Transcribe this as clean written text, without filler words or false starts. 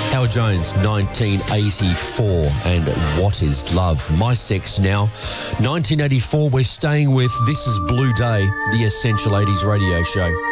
Howard Jones, 1984, and What Is Love? My Sex now. 1984, we're staying with This Is Blue Day, the Essential 80s radio show.